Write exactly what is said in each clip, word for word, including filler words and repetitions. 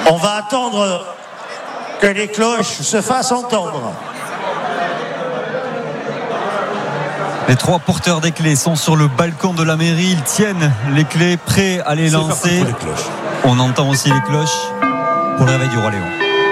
On va attendre que les cloches se fassent entendre. Les trois porteurs des clés sont sur le balcon de la mairie. Ils tiennent les clés, prêts à les lancer. Les cloches. On entend aussi les cloches pour le réveil du Roi Léon.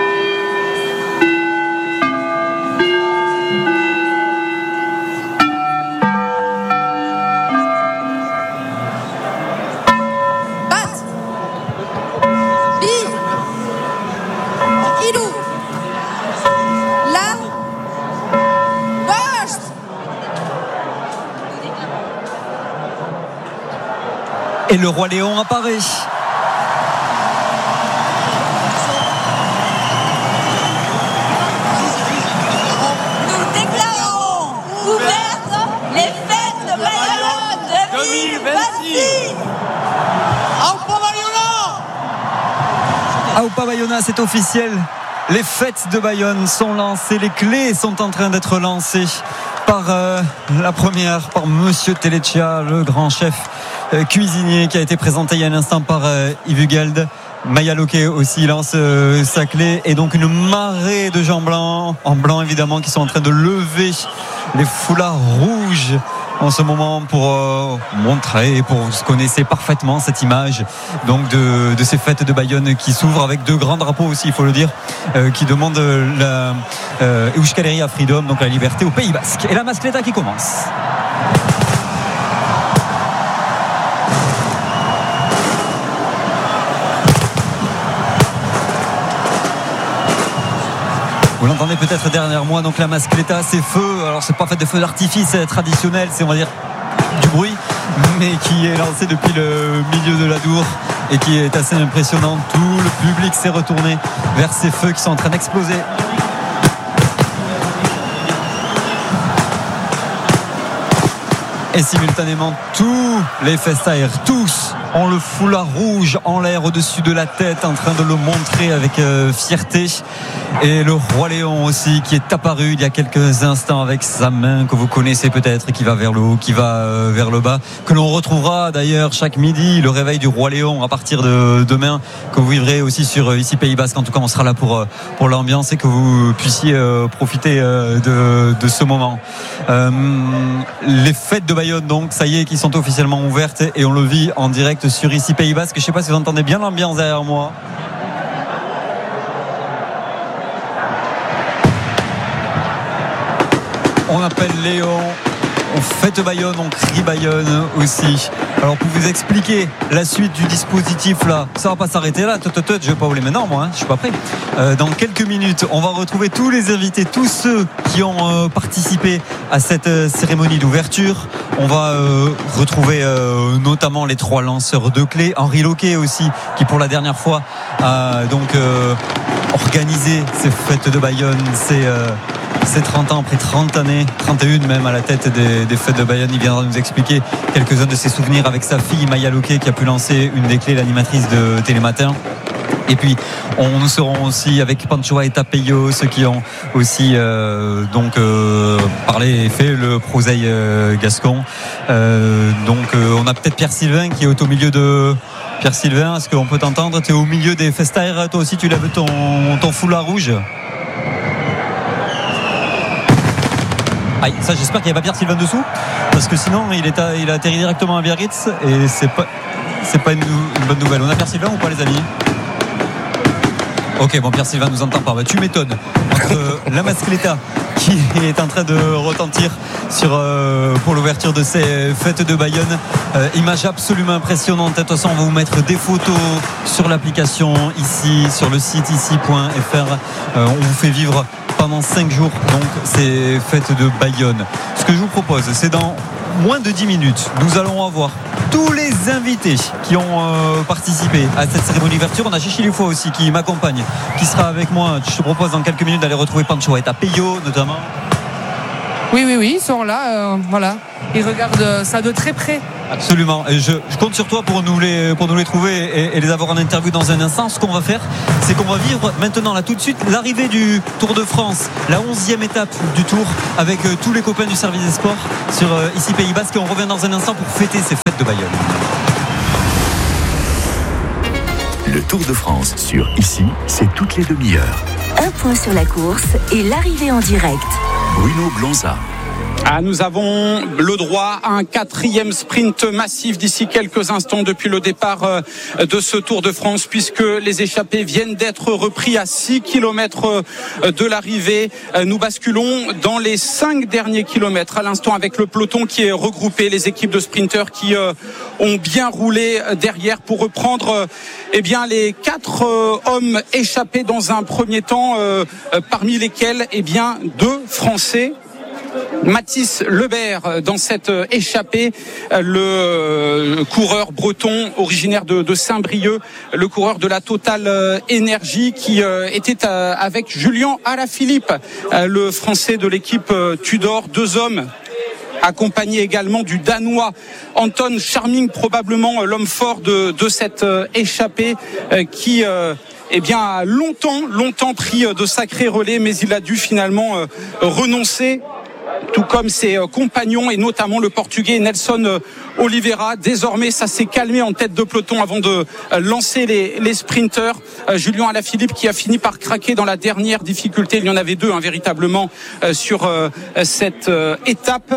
Et le Roi Léon apparaît. Nous déclarons ouvertes les fêtes de Bayonne deux mille vingt-six. Aupa Bayona. Aupa Bayona, c'est officiel. Les fêtes de Bayonne sont lancées. Les clés sont en train d'être lancées par euh, la première, par Monsieur Teleccia, le grand chef euh, cuisinier qui a été présenté il y a un instant par euh, Yves Geld. Maya Loquet aussi lance euh, sa clé et donc une marée de gens blancs, en blanc évidemment, qui sont en train de lever les foulards rouges en ce moment pour euh, montrer, pour vous connaissez parfaitement cette image donc de, de ces fêtes de Bayonne qui s'ouvrent avec deux grands drapeaux aussi, il faut le dire, euh, qui demandent la euh, Euskaleria Freedom, donc la liberté au Pays Basque. Et la mascleta qui commence. Vous l'entendez peut-être derrière moi, donc la mascleta, c'est feu. Alors c'est pas fait de feu d'artifice traditionnel, c'est on va dire du bruit, mais qui est lancé depuis le milieu de la Dour et qui est assez impressionnant. Tout le public s'est retourné vers ces feux qui sont en train d'exploser. Et simultanément, tous les festaires, tous ont le foulard rouge en l'air au-dessus de la tête, en train de le montrer avec euh, fierté. Et le Roi Léon aussi, qui est apparu il y a quelques instants avec sa main que vous connaissez peut-être, qui va vers le haut, qui va euh, vers le bas, que l'on retrouvera d'ailleurs chaque midi, le réveil du Roi Léon à partir de demain, que vous vivrez aussi sur euh, ici Pays Basque. En tout cas, on sera là pour, euh, pour l'ambiance et que vous puissiez euh, profiter euh, de, de ce moment. Euh, les fêtes de Bayonne, donc, ça y est, qui sont officiellement ouvertes et on le vit en direct sur ici Pays Basque. Je ne sais pas si vous entendez bien l'ambiance derrière moi. On appelle Léon, on fête Bayonne, on crie Bayonne aussi. Alors pour vous expliquer la suite du dispositif là, ça va pas s'arrêter là, tot, tot, tot, je vais pas vous les mettre, non moi, hein, je suis pas prêt. Euh, dans quelques minutes, on va retrouver tous les invités, tous ceux qui ont euh, participé à cette euh, cérémonie d'ouverture. On va euh, retrouver euh, notamment les trois lanceurs de clés, Henri Loquet aussi, qui pour la dernière fois a donc euh, organisé ces fêtes de Bayonne, c'est euh, C'est trente ans, après trente années, trente et une même à la tête des, des fêtes de Bayonne. Il viendra nous expliquer quelques-uns de ses souvenirs avec sa fille Maya Loquet, qui a pu lancer une des clés, l'animatrice de Télématin. Et puis on nous serons aussi avec Panchoa et Tapeyo, ceux qui ont aussi euh, donc euh, parlé et fait le proseille euh, gascon. Euh, donc euh, on a peut-être Pierre Sylvain qui est au milieu de Pierre Sylvain. Est-ce qu'on peut t'entendre? Tu es au milieu des festaires, toi aussi tu lèves ton, ton foulard rouge. Aïe, ça j'espère qu'il n'y a pas Pierre Sylvain dessous, parce que sinon il, est à, il a atterri directement à Biarritz et c'est pas, c'est pas une, une bonne nouvelle. On a Pierre Sylvain ou pas les amis? Ok, bon, Pierre Sylvain nous entend pas. Bah, tu m'étonnes. Entre euh, la mascleta qui est en train de retentir sur, euh, pour l'ouverture de ces fêtes de Bayonne, euh, image absolument impressionnante. De toute façon, on va vous mettre des photos sur l'application ici, sur le site ici point f r. Euh, on vous fait vivre pendant cinq jours donc ces fêtes de Bayonne. Ce que je vous propose, c'est dans moins de dix minutes, nous allons avoir tous les invités qui ont euh, participé à cette cérémonie d'ouverture. On a Chichi Lufo aussi qui m'accompagne, qui sera avec moi. Je te propose dans quelques minutes d'aller retrouver Pancho et Tapeyo notamment. Oui, oui, oui, ils sont là, euh, voilà. Ils regardent ça de très près. Absolument. Et je, je compte sur toi pour nous les, pour nous les trouver et, et les avoir en interview dans un instant. Ce qu'on va faire, c'est qu'on va vivre maintenant, là, tout de suite, l'arrivée du Tour de France, la onzième étape du Tour, avec euh, tous les copains du service des sports sur euh, ici Pays Basque. Et on revient dans un instant pour fêter ces fêtes de Bayonne. Le Tour de France sur Ici, c'est toutes les demi-heures. Un point sur la course et l'arrivée en direct. Bruno Blanza. Ah, nous avons le droit à un quatrième sprint massif d'ici quelques instants depuis le départ de ce Tour de France, puisque les échappés viennent d'être repris à six kilomètres de l'arrivée. Nous basculons dans les cinq derniers kilomètres à l'instant avec le peloton qui est regroupé, les équipes de sprinteurs qui ont bien roulé derrière pour reprendre eh bien, les quatre hommes échappés dans un premier temps, parmi lesquels eh bien, deux Français. Mathis Lebert dans cette échappée, le coureur breton originaire de, de Saint-Brieuc, le coureur de la Total Énergie qui était avec Julien Alaphilippe, le français de l'équipe Tudor, deux hommes accompagné également du Danois Anton Charming, probablement l'homme fort de, de cette échappée qui eh bien, a longtemps, longtemps pris de sacrés relais, mais il a dû finalement renoncer, tout comme ses compagnons et notamment le Portugais Nelson Oliveira. Désormais, ça s'est calmé en tête de peloton avant de lancer les, les sprinteurs. Julien Alaphilippe qui a fini par craquer dans la dernière difficulté. Il y en avait deux hein, véritablement sur euh, cette euh, étape.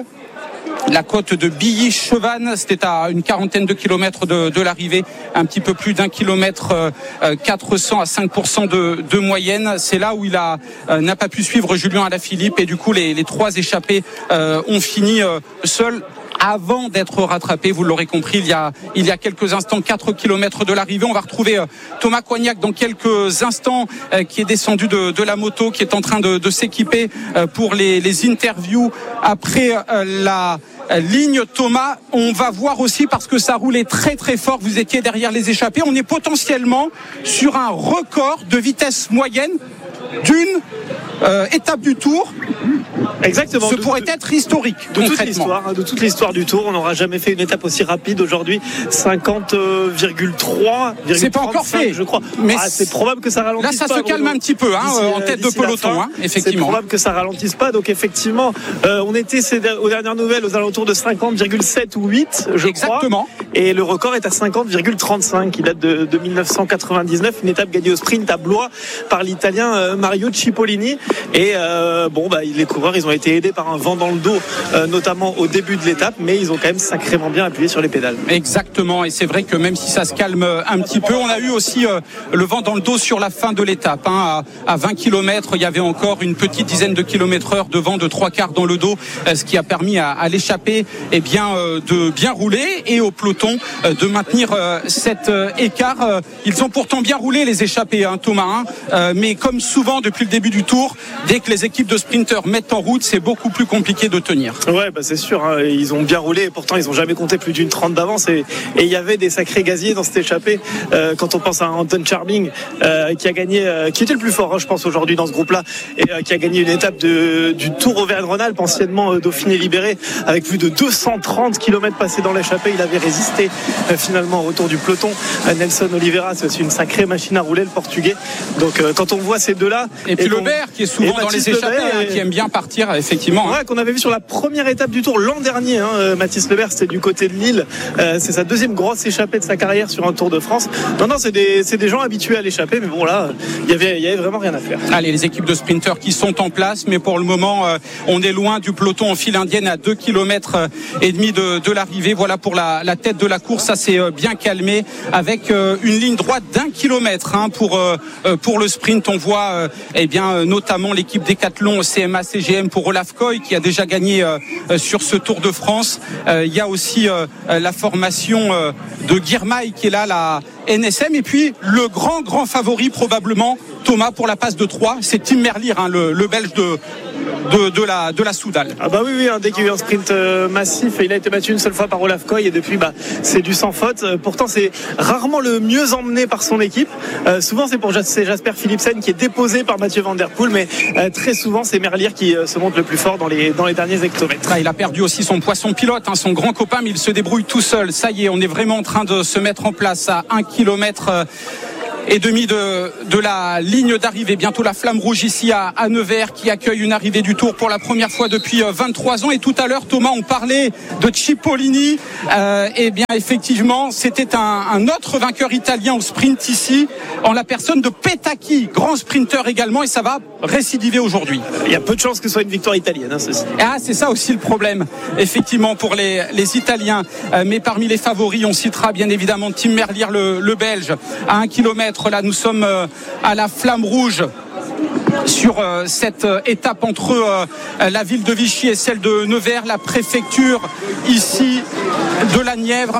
La côte de Billy-Chevannes, c'était à une quarantaine de kilomètres de, de l'arrivée, un petit peu plus d'un kilomètre, euh, quatre cents à cinq pour cent de, de moyenne. C'est là où il a euh, n'a pas pu suivre Julien Alaphilippe et du coup les, les trois échappés euh, ont fini euh, seuls. Avant d'être rattrapé, vous l'aurez compris, il y a il y a quelques instants, quatre kilomètres de l'arrivée. On va retrouver euh, Thomas Coignac dans quelques instants, euh, qui est descendu de, de la moto, qui est en train de, de s'équiper euh, pour les, les interviews après euh, la euh, ligne. Thomas, on va voir aussi, parce que ça roulait très très fort, vous étiez derrière les échappés, on est potentiellement sur un record de vitesse moyenne d'une euh, étape du Tour. Exactement. Ce de, pourrait de, être historique. De toute l'histoire, de toute l'histoire du Tour, on n'aura jamais fait une étape aussi rapide aujourd'hui. cinquante virgule trois. C'est pas encore fait, je crois. Mais ah, c'est probable que ça ralentisse pas. Là, ça pas, se calme Bruno. un petit peu, hein, en tête de peloton, fin, hein, effectivement. C'est probable que ça ralentisse pas. Donc effectivement, euh, on était aux dernières nouvelles aux alentours de cinquante virgule sept ou huit, je Exactement. crois. Et le record est à cinquante virgule trente-cinq. Il date de, de dix-neuf cent quatre-vingt-dix-neuf, une étape gagnée au sprint à Blois par l'Italien euh, Mario Cipollini. Et euh, bon, bah, les coureurs, ils ont été aidés par un vent dans le dos, euh, notamment au début de l'étape, mais ils ont quand même sacrément bien appuyé sur les pédales. Exactement, et c'est vrai que même si ça se calme un petit peu, on a eu aussi euh, le vent dans le dos sur la fin de l'étape. Hein, à, à vingt kilomètres, il y avait encore une petite dizaine de kilomètres heure de vent de trois quarts dans le dos, euh, ce qui a permis à, à l'échappée eh bien, euh, de bien rouler et au peloton euh, de maintenir euh, cet euh, écart. Euh, ils ont pourtant bien roulé les échappés, hein, Thomas, hein, euh, mais comme souvent depuis le début du Tour, dès que les équipes de sprinteurs mettent en route, c'est beaucoup plus compliqué de tenir. Ouais, bah c'est sûr, hein, ils ont bien roulé et pourtant ils ont jamais compté plus d'une trente d'avance et il y avait des sacrés gaziers dans cette échappée. Euh, quand on pense à Anton Charming euh, qui a gagné, euh, qui était le plus fort, hein, je pense aujourd'hui dans ce groupe-là, et euh, qui a gagné une étape de, du Tour Auvergne-Rhône-Alpes, anciennement euh, Dauphiné libéré, avec plus de deux cent trente kilomètres passés dans l'échappée. Il avait résisté euh, finalement au retour du peloton. Euh, Nelson Oliveira, c'est aussi une sacrée machine à rouler, le Portugais. Donc euh, quand on voit ces deux-là, et, et puis Lebert qui est souvent dans les échappées, hein, et... qui aime bien partir effectivement. Ouais, hein. Qu'on avait vu sur la première étape du Tour l'an dernier. Hein, Mathis Lebert, c'était du côté de Lille. Euh, c'est sa deuxième grosse échappée de sa carrière sur un Tour de France. Non, non, c'est des, c'est des gens habitués à l'échappée, mais bon là, il y avait, il y avait vraiment rien à faire. Allez, les équipes de sprinteurs qui sont en place, mais pour le moment, euh, on est loin du peloton en file indienne à deux kilomètres et demi de, de l'arrivée. Voilà pour la, la tête de la course, ça s'est euh, bien calmé avec euh, une ligne droite d'un kilomètre hein, pour euh, pour le sprint. On voit euh, eh bien euh, notamment l'équipe Décathlon C M A C G M pour Olaf Koy qui a déjà gagné euh, sur ce Tour de France. Euh, il y a aussi euh, la formation euh, de Girmay qui est là, la N S M, et puis le grand grand favori probablement, Thomas, pour la passe de Troyes, c'est Tim Merlier, hein, le, le Belge de De, de la de la Soudal. Ah bah oui oui hein, dès qu'il y a eu un sprint euh, massif, il a été battu une seule fois par Olaf Koy et depuis bah c'est du sans faute. Euh, pourtant c'est rarement le mieux emmené par son équipe. Euh, souvent c'est pour c'est Jasper Philipsen qui est déposé par Mathieu Van Der Poel, mais euh, très souvent c'est Merlier qui euh, se montre le plus fort dans les dans les derniers hectomètres. Ah, il a perdu aussi son poisson pilote, hein, son grand copain, mais il se débrouille tout seul. Ça y est, on est vraiment en train de se mettre en place à un kilomètre. Euh, et demi de, de la ligne d'arrivée. Bientôt la flamme rouge ici à, à Nevers qui accueille une arrivée du Tour pour la première fois depuis vingt-trois ans. Et tout à l'heure, Thomas, on parlait de Cipollini. Euh, et bien effectivement, c'était un, un autre vainqueur italien au sprint ici, en la personne de Petacchi, grand sprinter également, et ça va récidiver aujourd'hui. Il y a peu de chances que ce soit une victoire italienne, hein, ceci. Ah, c'est ça aussi le problème, effectivement, pour les, les Italiens. Euh, mais parmi les favoris, on citera bien évidemment Tim Merlier, le, le Belge, à un kilomètre. Là, nous sommes euh, à la flamme rouge sur euh, cette euh, étape entre euh, la ville de Vichy et celle de Nevers, la préfecture ici de la Nièvre.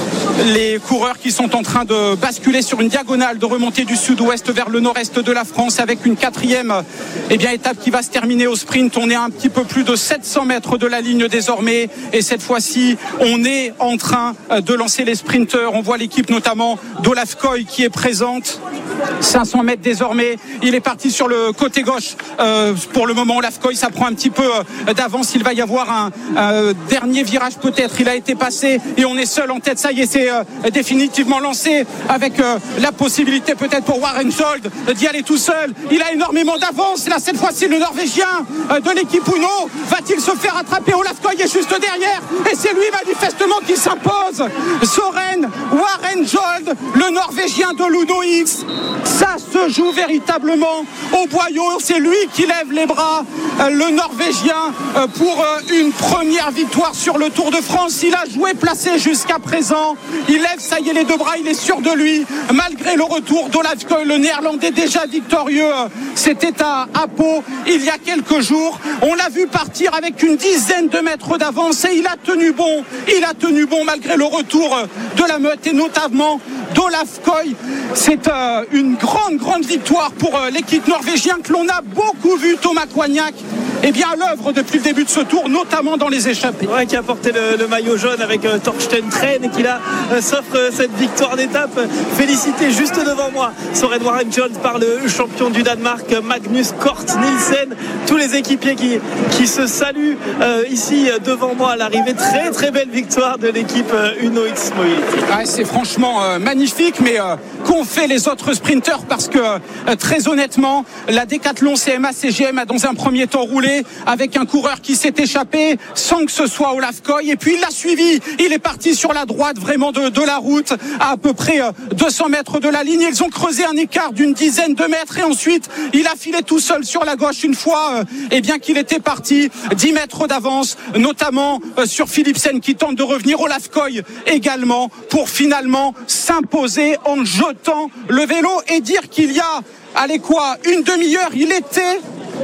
Les coureurs qui sont en train de basculer sur une diagonale, de remonter du sud-ouest vers le nord-est de la France, avec une quatrième eh bien, étape qui va se terminer au sprint. On est à un petit peu plus de sept cents mètres de la ligne désormais, et cette fois-ci on est en train de lancer les sprinteurs. On voit l'équipe notamment d'Olaf Koy qui est présente. cinq cents mètres désormais, il est parti sur le côté gauche. Euh, pour le moment, Olaf Koy, ça prend un petit peu d'avance. Il va y avoir un, un dernier virage peut-être. Il a été passé et on est seul en tête. Ça y est, c'est euh, définitivement lancé, avec euh, la possibilité peut-être pour Warren Schold d'y aller tout seul. Il a énormément d'avance. Là, cette fois-ci, le Norvégien euh, de l'équipe Uno va-t-il se faire attraper? Olaf Koy est juste derrière et c'est lui manifestement qui s'impose. Soren Warren Schold, le Norvégien de l'Uno X. Ça se joue véritablement au boyau. C'est lui qui lève les bras, le Norvégien, pour une première victoire sur le Tour de France. Il a joué placé jusqu'à présent. Il lève, ça y est, les deux bras. Il est sûr de lui, malgré le retour d'Olaf Koy, le Néerlandais déjà victorieux. C'était à, à Pau il y a quelques jours. On l'a vu partir avec une dizaine de mètres d'avance et il a tenu bon. Il a tenu bon malgré le retour de la meute et notamment d'Olaf Koy. C'est euh, une grande, grande victoire pour euh, l'équipe norvégienne que l'on a beaucoup vu, Thomas Coignac, eh bien, à l'œuvre depuis le début de ce tour, notamment dans les échappées. Ouais, qui a porté le, le maillot jaune avec euh, Torsten Tren et qui là euh, s'offre euh, cette victoire d'étape. Félicité juste devant moi Soren Warren Schold par le champion du Danemark, Magnus Cort Nielsen. Tous les équipiers qui, qui se saluent euh, ici euh, devant moi à l'arrivée. Très très belle victoire de l'équipe euh, Uno X Mobility. Ah, c'est franchement euh, magnifique, mais euh, qu'ont fait les autres sprinteurs? Parce que euh, très honnêtement, la Décathlon C M A C G M a dans un premier temps roulé avec un coureur qui s'est échappé sans que ce soit Olaf Koy, et puis il l'a suivi. Il est parti sur la droite vraiment de, de la route à à peu près euh, deux cents mètres de la ligne. Ils ont creusé un écart d'une dizaine de mètres et ensuite il a filé tout seul sur la gauche une fois euh, eh bien qu'il était parti. Dix mètres d'avance, notamment euh, sur Philipsen qui tente de revenir. Olaf Koy également pour finalement s'imposer en jetant le vélo et dire qu'il y a, allez quoi, une demi-heure, il était...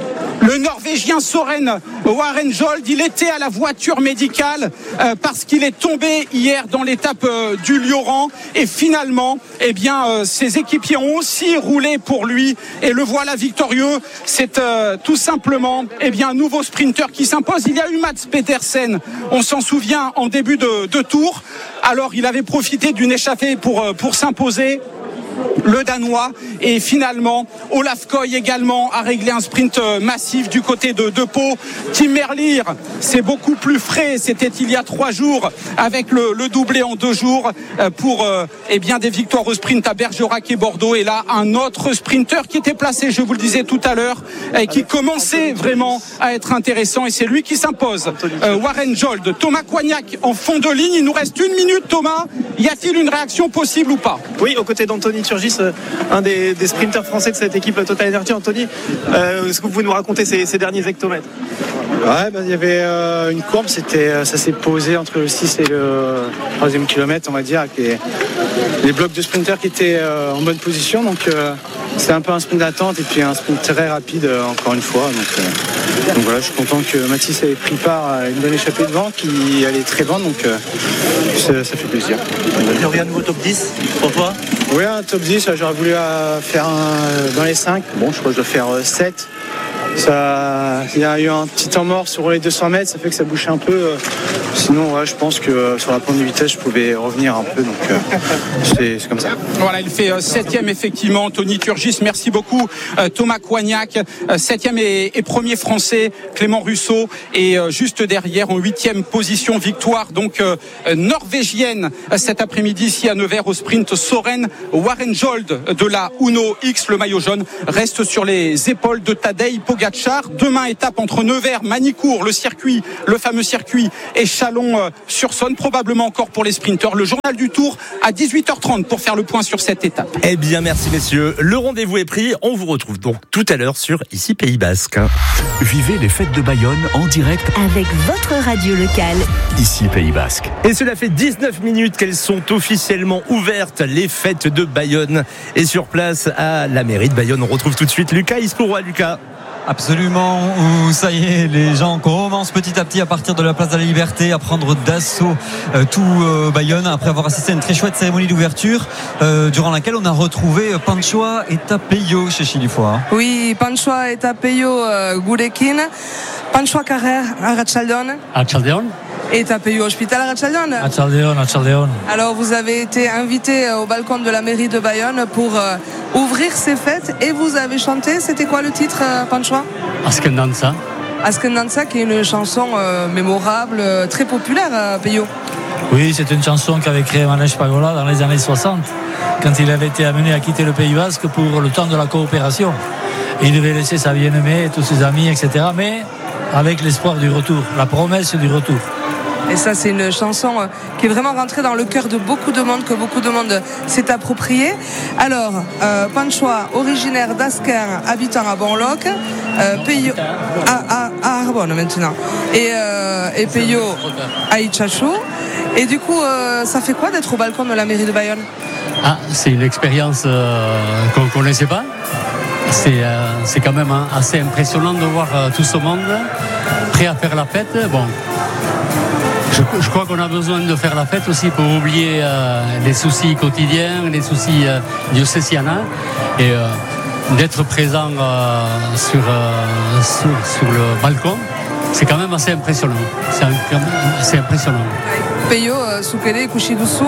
Le Norvégien Soren Warren Schold, il était à la voiture médicale euh, parce qu'il est tombé hier dans l'étape euh, du Lioran et finalement, eh bien, euh, ses équipiers ont aussi roulé pour lui et le voilà victorieux. C'est euh, tout simplement, eh bien, un nouveau sprinter qui s'impose. Il y a eu Mats Pedersen, on s'en souvient, en début de, de tour. Alors, il avait profité d'une échappée pour euh, pour s'imposer. Le Danois, et finalement Olaf Koy également a réglé un sprint massif du côté de, de Pau. Tim Merlier, c'est beaucoup plus frais, c'était il y a trois jours avec le, le doublé en deux jours pour euh, eh bien des victoires au sprint à Bergerac et Bordeaux. Et là un autre sprinter qui était placé, je vous le disais tout à l'heure, et qui commençait vraiment à être intéressant, et c'est lui qui s'impose. euh, Warren Schold, Thomas Coignac en fond de ligne. Il nous reste une minute. Thomas, y a-t-il une réaction possible ou pas? Oui, aux côtés d'Anthony Turgis, un des, des sprinteurs français de cette équipe Total Energy. Anthony, euh, est-ce que vous pouvez nous raconter ces, ces derniers hectomètres? Ouais, bah, il y avait euh, une courbe, c'était, ça s'est posé entre le six et le troisième kilomètre, on va dire, avec les, les blocs de sprinteurs qui étaient euh, en bonne position. Donc euh, c'est un peu un sprint d'attente et puis un sprint très rapide euh, encore une fois. Donc, euh, donc voilà, je suis content que Mathis ait pris part à une bonne échappée devant qui allait très bonne, donc euh, ça, ça fait plaisir. Tu reviens un nouveau top dix pour toi? Oui, un top dix, j'aurais voulu euh, faire un dans les cinq. Bon, je crois que je dois faire euh, sept. ça, il y a eu un petit temps mort sur les deux cents mètres, ça fait que ça bouchait un peu. Sinon, ouais, je pense que euh, sur la pointe de vitesse, je pouvais revenir un peu, donc euh, c'est, c'est comme ça. Voilà, il fait euh, septième effectivement, Tony Turgis. Merci beaucoup, euh, Thomas Coignac, euh, septième et, et premier français, Clément Russo, et euh, juste derrière en huitième position, victoire donc euh, norvégienne euh, cet après-midi ici à Nevers au sprint. Soren Warenjold de la Uno X, le maillot jaune, reste sur les épaules de Tadej Pogačar. Demain, étape entre Nevers, Manicourt, le circuit, le fameux circuit, et Chalon-sur-Saône, probablement encore pour les sprinteurs. Le journal du Tour à dix-huit heures trente pour faire le point sur cette étape. Eh bien, merci messieurs. Le rendez-vous est pris. On vous retrouve donc tout à l'heure sur Ici Pays Basque. Vivez les fêtes de Bayonne en direct avec votre radio locale. Ici Pays Basque. Et cela fait dix-neuf minutes qu'elles sont officiellement ouvertes, les fêtes de Bayonne. Et sur place à la mairie de Bayonne, on retrouve tout de suite Lucas Ispourois. Lucas. Absolument, où ça y est, les gens commencent petit à petit à partir de la place de la Liberté à prendre d'assaut euh, tout euh, Bayonne après avoir assisté à une très chouette cérémonie d'ouverture euh, durant laquelle on a retrouvé Panchoa et Tapeyo chez Chilifoa. Oui, Panchoa et Tapeyo euh, gurekin, Panchoa Carrer à Ratchaldon. Ratchaldon. Et Tapeyo Hospital à Ratchaldon. Ratchaldon, Ratchaldon. Alors vous avez été invité au balcon de la mairie de Bayonne pour euh, ouvrir ces fêtes et vous avez chanté, c'était quoi le titre, euh, Panchoa? Askendanza. Askendanza, qui est une chanson euh, mémorable, euh, très populaire à Peyo. Oui, c'est une chanson qu'avait créée Manège Pagola dans les années soixante, quand il avait été amené à quitter le Pays Basque pour le temps de la coopération. Il devait laisser sa bien-aimée, tous ses amis, et cetera, mais avec l'espoir du retour, la promesse du retour. Et ça, c'est une chanson qui est vraiment rentrée dans le cœur de beaucoup de monde, que beaucoup de monde s'est approprié. Alors, euh, Panchoa, originaire d'Asker, habitant à Bonloc, euh, Peyo à, à, à Arbonne maintenant, et, euh, et Peyo à Itchachou. Et du coup, euh, ça fait quoi d'être au balcon de la mairie de Bayonne? Ah, c'est une expérience euh, qu'on ne connaissait pas. C'est, euh, c'est quand même hein, assez impressionnant de voir euh, tout ce monde prêt à faire la fête. Bon. Je, je crois qu'on a besoin de faire la fête aussi pour oublier euh, les soucis quotidiens, les soucis euh, diocésains, et euh, d'être présent euh, sur, euh, sur, sur le balcon, c'est quand même assez impressionnant. C'est, c'est impressionnant. Peyo, zukere ikusi duzu,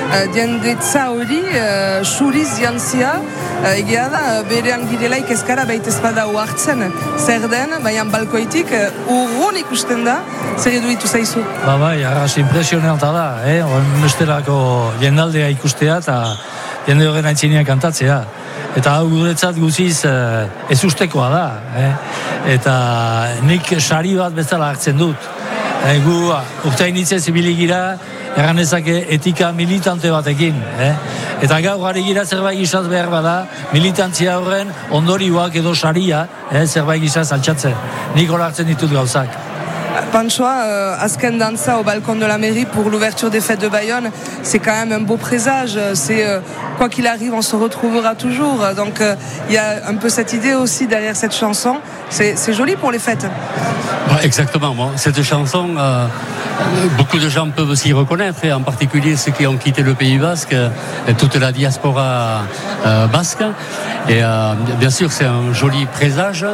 jendetza hori, suriz jantzia, egia da, berean girelaik ezkara baita ezpada hartzen, zer den, baina balkoitik, urrun ikusten da, zer edu ditu zaizu? Ba bai, arras impresionanta da, eh? Bestelako jendaldea ikustea eta jende horren aitzinean kantatzea. Eta hau guretzat guziz eh, ez ustekoa da, eh? Eta nik sari bat bezala hartzen dut. E, gu urtein hitzez ibili gira, erganezake etika militante batekin. Eh? Eta gaur gari gira zerbait gizaz behar bada, militantzia horren ondorioak edo saria, eh? zerbait gizaz altxatzen. Nik hor hartzen ditut gauzak. Panchoa, euh, Askendanza au balcon de la mairie pour l'ouverture des fêtes de Bayonne, c'est quand même un beau présage. C'est euh, quoi qu'il arrive, on se retrouvera toujours. Donc il euh, y a un peu cette idée aussi derrière cette chanson. C'est, c'est joli pour les fêtes. Ouais, exactement. Bon, cette chanson, euh, beaucoup de gens peuvent s'y reconnaître, et en particulier ceux qui ont quitté le Pays Basque, et toute la diaspora euh, basque. Et euh, bien sûr, c'est un joli présage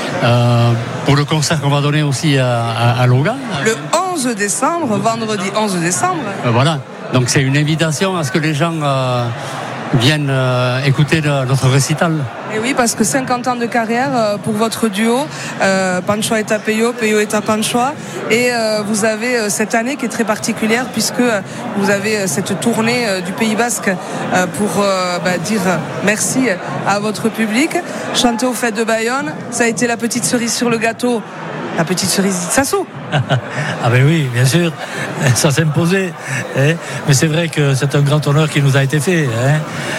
euh, pour le concert qu'on va donner aussi à, à, à Logan. Le onze décembre, vendredi onze décembre. Euh, voilà. Donc c'est une invitation à ce que les gens euh, viennent euh, écouter le, notre récital. Et oui, parce que cinquante ans de carrière euh, pour votre duo, euh, Panchoa et Tapeyo, Peyo et Panchoa, et euh, vous avez euh, cette année qui est très particulière puisque euh, vous avez euh, cette tournée euh, du Pays Basque euh, pour euh, bah, dire merci à votre public, chanter aux fêtes de Bayonne. Ça a été la petite cerise sur le gâteau, la petite cerise d'Itsassou. Ah ben oui, bien sûr, ça s'est imposé, hein. Mais c'est vrai que c'est un grand honneur qui nous a été fait, hein.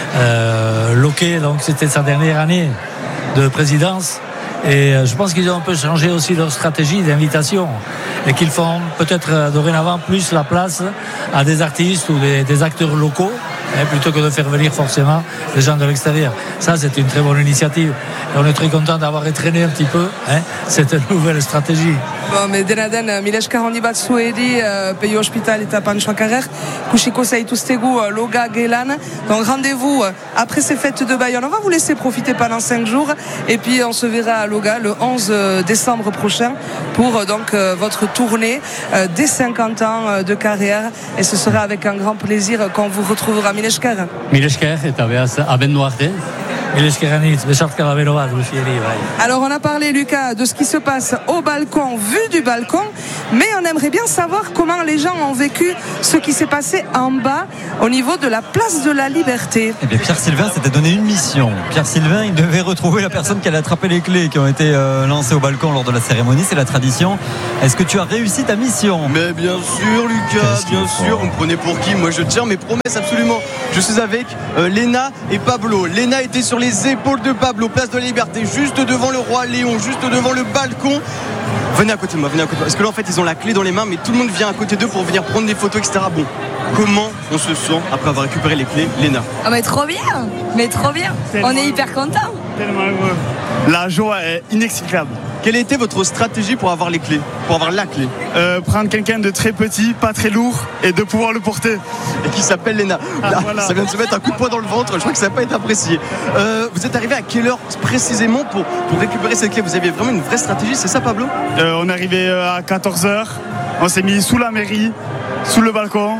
euh, Loquet, donc c'était sa dernière année de présidence, et je pense qu'ils ont un peu changé aussi leur stratégie d'invitation, et qu'ils font peut-être dorénavant plus la place à des artistes ou des, des acteurs locaux, hein, plutôt que de faire venir forcément les gens de l'extérieur. Ça, c'est une très bonne initiative, et on est très content d'avoir étraîné un petit peu, hein, cette nouvelle stratégie. Bon, mais denaden, mileskar handi bat zuedi, peio hospital eta Panchoa Carrère, kusiko zaituztegu Loga Gelan. Donc rendez-vous après ces fêtes de Bayonne. On va vous laisser profiter pendant cinq jours et puis on se verra à Loga le onze décembre prochain pour donc votre tournée des cinquante ans de carrière et ce sera avec un grand plaisir qu'on vous retrouvera. Mileskar. Mileskar eta behaz abendu arte. Alors on a parlé, Lucas, de ce qui se passe au balcon, vu du balcon, mais on aimerait bien savoir comment les gens ont vécu ce qui s'est passé en bas au niveau de la place de la Liberté. Eh bien, Pierre Sylvain s'était donné une mission. Pierre Sylvain, il devait retrouver la personne qui allait attraper les clés qui ont été euh, lancées au balcon lors de la cérémonie. C'est la tradition. Est-ce que tu as réussi ta mission? Mais bien sûr, Lucas, bien sûr. Vous me prenez pour qui? Moi, je tiens mes promesses absolument. Je suis avec euh, Léna et Pablo. Léna était sur les épaules de Pablo, place de la Liberté, juste devant le roi Léon, juste devant le balcon. Venez à côté de moi, venez à côté de moi. Parce que là, en fait, ils ont la clé dans les mains, mais tout le monde vient à côté d'eux pour venir prendre des photos, et cetera. Bon, comment on se sent après avoir récupéré les clés, Léna? Ah mais trop bien, mais trop bien. Tellement on est hyper contents. Tellement heureux. La joie est inexplicable. Quelle était votre stratégie pour avoir les clés, pour avoir la clé? euh, Prendre quelqu'un de très petit, pas très lourd, et de pouvoir le porter. Et qui s'appelle Léna. Ah, Là, voilà. Ça vient de se mettre un coup de poing dans le ventre. Je crois que ça n'a pas été apprécié. Euh, vous êtes arrivé à quelle heure précisément pour, pour récupérer cette clé? Vous aviez vraiment une vraie stratégie, c'est ça, Pablo? euh, On est arrivé à quatorze heures. On s'est mis sous la mairie, sous le balcon,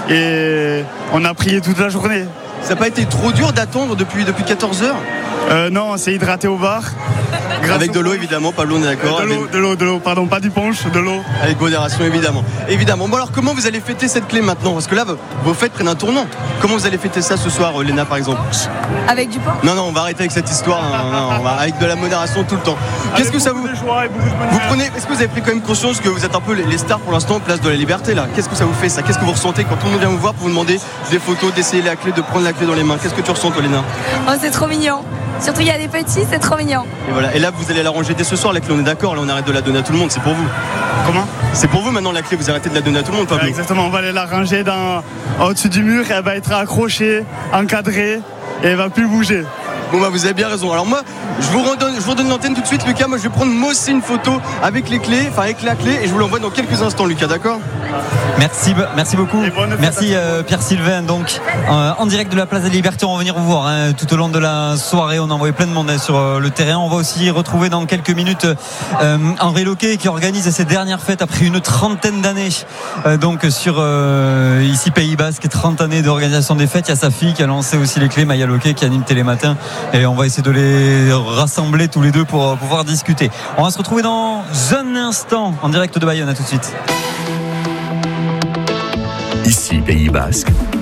et on a prié toute la journée. Ça n'a pas été trop dur d'attendre depuis, depuis quatorze heures? euh, Non, on s'est hydraté au bar. Avec de l'eau évidemment, Pablo, on est d'accord? De l'eau, de l'eau, de l'eau, pardon, pas du punch, de l'eau. Avec modération évidemment. Évidemment. Bon alors comment vous allez fêter cette clé maintenant? Parce que là vos fêtes prennent un tournant. Comment vous allez fêter ça ce soir, Léna par exemple? Avec du pain? Non non, on va arrêter avec cette histoire. Non, non, on va avec de la modération tout le temps. Qu'est-ce que ça vous... Vous prenez... Est-ce que vous avez pris quand même conscience que vous êtes un peu les stars pour l'instant, place de la Liberté là? Qu'est-ce que ça vous fait ça? Qu'est-ce que vous ressentez quand tout le monde vient vous voir pour vous demander des photos, d'essayer la clé, de prendre la clé dans les mains? Qu'est-ce que tu ressens toi, Léna? Oh c'est trop mignon. Surtout il y a des petits, c'est trop mignon. Et voilà. Et là vous allez la ranger dès ce soir la clé, on est d'accord? Là on arrête de la donner à tout le monde, c'est pour vous. Comment? C'est pour vous maintenant la clé, vous arrêtez de la donner à tout le monde, Pablo. Ouais, exactement, on va aller la ranger dans... au-dessus du mur, elle va être accrochée, encadrée et elle va plus bouger. Bon bah vous avez bien raison. Alors moi je vous redonne, je vous redonne l'antenne tout de suite, Lucas. Moi je vais prendre moi aussi une photo avec les clés, enfin avec la clé, et je vous l'envoie dans quelques instants, Lucas, d'accord? Merci, merci beaucoup. Merci euh, Pierre Sylvain. Donc euh, en direct de la place de la Liberté, on va venir vous voir hein, tout au long de la soirée. On a envoyé plein de monde hein, sur euh, le terrain. On va aussi retrouver dans quelques minutes euh, Henri Loquet qui organise ses dernières fêtes après une trentaine d'années. Euh, donc sur euh, ici Pays Basque, trente années d'organisation des fêtes. Il y a sa fille qui a lancé aussi les clés, Maya Loquet, qui anime Télématin. Et on va essayer de les rassembler tous les deux pour pouvoir discuter. On va se retrouver dans un instant en direct de Bayonne. À tout de suite. Ici Pays Basque,